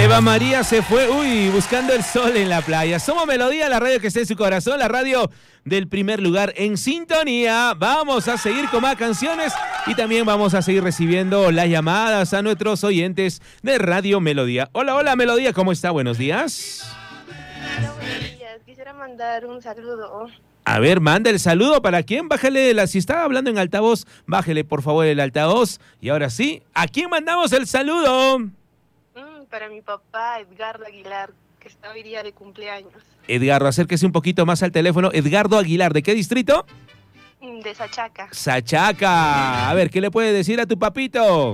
Eva María se fue, buscando el sol en la playa. Somos Melodía, la radio que está en su corazón, la radio del primer lugar en sintonía. Vamos a seguir con más canciones y también vamos a seguir recibiendo las llamadas a nuestros oyentes de Radio Melodía. Hola, hola Melodía, ¿cómo está? Buenos días. Hola, buenos días. Quisiera mandar un saludo. A ver, manda el saludo. ¿Para quién? Bájale, si está hablando en altavoz, bájele por favor el altavoz. Y ahora sí, ¿a quién mandamos el saludo? Para mi papá, Edgardo Aguilar, que está hoy día de cumpleaños. Edgardo, acérquese un poquito más al teléfono. Edgardo Aguilar, ¿de qué distrito? De Sachaca. Sachaca. A ver, ¿qué le puede decir a tu papito?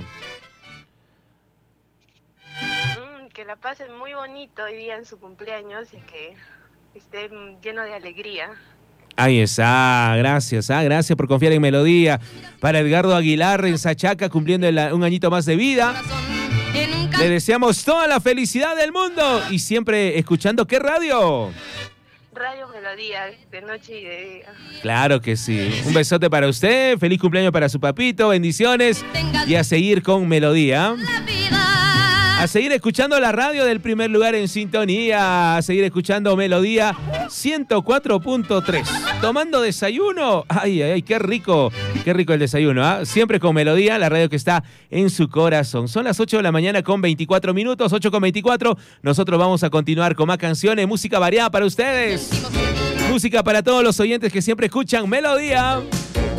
Que la pasen muy bonito hoy día en su cumpleaños y que esté lleno de alegría. Ahí está, gracias por confiar en Melodía. Para Edgardo Aguilar en Sachaca, cumpliendo un añito más de vida. Le deseamos toda la felicidad del mundo y siempre escuchando, ¿qué radio? Radio Melodía, de noche y de día. Claro que sí. Un besote para usted, feliz cumpleaños para su papito, bendiciones y a seguir con Melodía. A seguir escuchando la radio del primer lugar en sintonía, a seguir escuchando Melodía 104.3. Tomando desayuno, ay, qué rico el desayuno, ¿eh? Siempre con Melodía, la radio que está en su corazón. Son las 8 de la mañana con 24 minutos, 8 con 24. Nosotros vamos a continuar con más canciones, música variada para ustedes. Música para todos los oyentes que siempre escuchan Melodía.